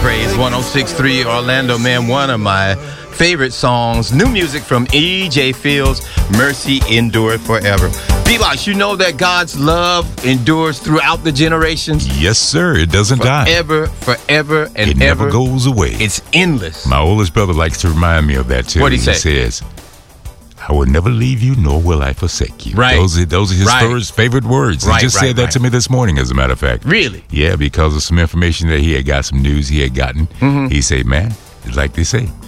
Praise 106.3 Orlando, man. One of my favorite songs. New music from E.J. Fields, Mercy Endureth Forever. D-Lox, you know that God's love endures throughout the generations? Yes, sir. It doesn't die. Forever, and it ever. Never goes away. It's endless. My oldest brother likes to remind me of that, too. What'd he say? He says, I will never leave you, nor will I forsake you. Right. Those are his first favorite words. He just said that to me this morning, as a matter of fact. Really? Yeah, because of some information that he had got, some news he had gotten. He said, man, it's like they say,